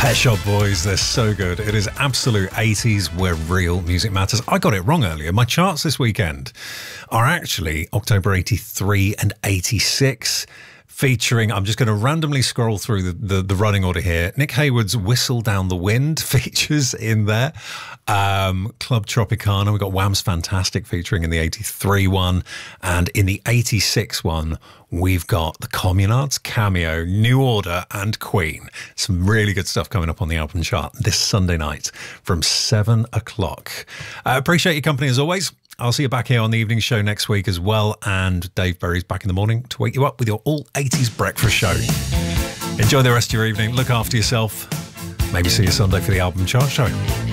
Pet Shop Boys, they're so good. It is absolute 80s where real music matters. I got it wrong earlier. My charts this weekend are actually October 83 and 86. Featuring, I'm just going to randomly scroll through the running order here. Nick Hayward's Whistle Down the Wind features in there. Club Tropicana, we've got Wham's Fantastic featuring in the 83 one. And in the 86 one, we've got the Communards, Cameo, New Order, and Queen. Some really good stuff coming up on the album chart this Sunday night from 7 o'clock. Appreciate your company as always. I'll see you back here on the evening show next week as well. And Dave Berry's back in the morning to wake you up with your all 80s breakfast show. Enjoy the rest of your evening. Look after yourself. Maybe see you Sunday for the album chart show.